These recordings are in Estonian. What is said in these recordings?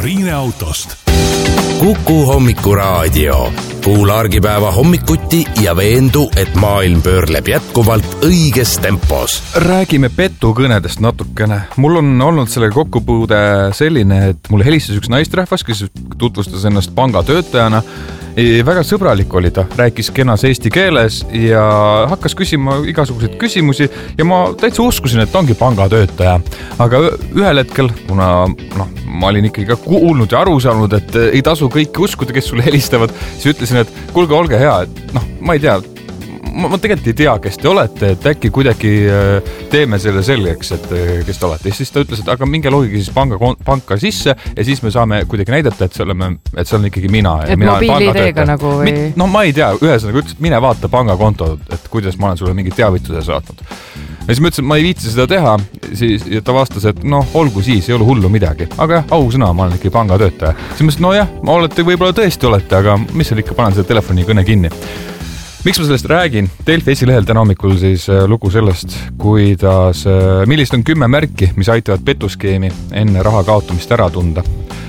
Marine autost. Kuku hommikuraadio. Kuula argipäeva hommikuti ja veendu, et maailm pöörleb jätkuvalt õiges tempos. Räägime petukõnedest natukene. Mul on olnud selle kokkupuude selline, et mulle helistas üks naisterahvas, kes tutvustas ennast pangatöötajana. Väga sõbralik oli ta, rääkis kenas eesti keeles ja hakkas küsima igasuguseid küsimusi ja ma täitsa uskusin, et ta ongi pangatöötaja. Aga ühel hetkel, kuna ma olin ikkagi kuulnud ja aru saanud, et ei tasu kõiki uskuda, kes sulle helistavad, siis ütlesin, et kuulge, olge hea, et ma ei tea, ma tegelikult ei tea, kes te olete, et äkki kuidagi teeme selle selgeks, et kes te olete. Ja siis ta ütles, et aga minge loogige siis panka sisse ja siis me saame kuidagi näidata, et see on ikkagi mina. Et mobiilideega nagu või? Ma ei tea, ühesõnaga ütles, et mine vaata pangakonto, et kuidas ma olen sulle mingi teavituse saatnud. Ja siis ma ütlesin, et ma ei viitsi seda teha. Ja ta vastas, et olgu siis, ei ole hullu midagi. Aga ausõna, ma olen ikkagi pangatöötaja. Siis ma ütlesin, ma võib-olla tõesti olete, aga mis seal ikka panen selle telefoni kõne kinni. Miks ma sellest räägin? Delfi esilehel täna hommikul siis lugu sellest, millist on 10 märki, mis aitavad petuskeemi enne raha kaotamist ära tunda.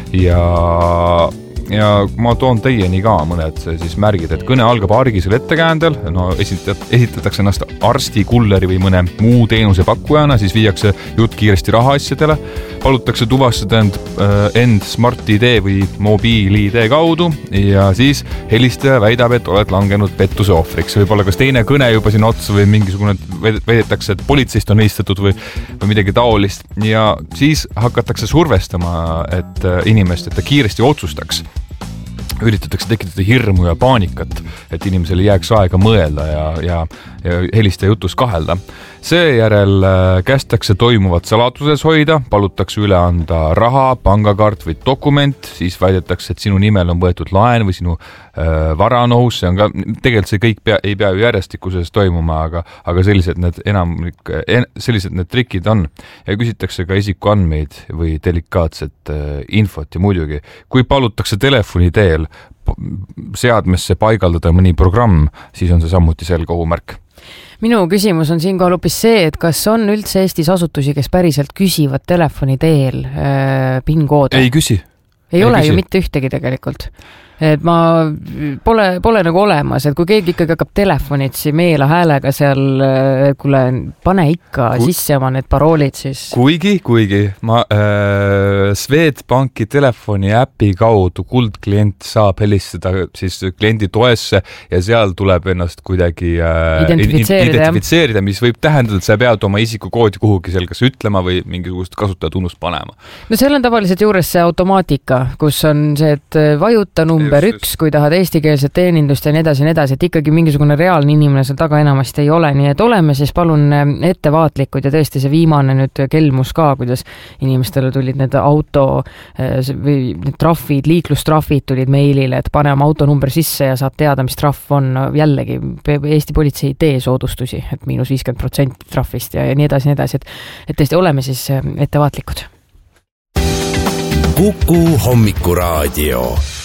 Ja ma toon teieni ka mõned siis märgid, et kõne algab argisel ettekäändel, esitatakse ennast arsti, kulleri või mõne muu teenuse pakkujana, siis viiakse jutt kiiresti rahaasjadele, palutakse tuvastada end Smart ID või mobiil-ID kaudu ja siis helistaja väidab, et oled langenud pettuse ohvriks. Võib-olla kas teine kõne juba siin otsa või mingisugune väidetakse, et politseist on helistatud või midagi taolist ja siis hakatakse survestama inimest, et ta kiiresti otsustaks. Üritatakse tekitada hirmu ja paanikat, et inimesele jääks aega mõelda ja helistaja jutus kahelda. Seejärel kästakse toimuvat saladuses hoida, palutakse üle anda raha, pangakaart või dokument, siis väidetakse, et sinu nimel on võetud laen või sinu vara on ohus. See on ka, tegelikult see kõik ei pea ju järjestikuses toimuma, aga sellised need trikid on. Ja küsitakse ka isikuandmeid või delikaatset infot ja muidugi, kui palutakse telefoni teel seadmesse paigaldada mõni programm, siis on see samuti selge ohumärk. Minu küsimus on siinkohal hoopis see, et kas on üldse Eestis asutusi, kes päriselt küsivad telefoni teel PIN-koode? Ei küsi. Ei ole ju mitte ühtegi tegelikult. Et ma pole nagu olemas, et kui keegi ikkagi hakkab telefonitsi meela häälega seal, kuule, pane ikka sisse oma need paroolid, siis... Kuigi ma Swedbanki telefoni äpi kaudu kuldklient saab helistada siis kliendi toesse ja seal tuleb ennast kuidagi identifitseerida, mis võib tähendada, et sa pead oma isikukoodi kuhugi seal kas ütlema või mingisugust kasutaja-tunnust panema. No seal on tavaliselt juures see automaatika, kus on see, et vajuta number 1, kui tahad eestikeelset teenindust ja nii edasi, et ikkagi mingisugune reaalne inimene seal taga enamasti ei ole, nii et oleme siis palun ettevaatlikud ja tõesti see viimane nüüd kelmus ka, kuidas inimestele tulid need või need trahvid, liiklustrahvid tulid meilile, et pane oma autonumber sisse ja saad teada, mis trahv on. Jällegi, Eesti politsei ei tee soodustusi, et -50% trahvist ja nii edasi, et tõesti oleme siis ettevaatlikud. Kuku hommikuraadio.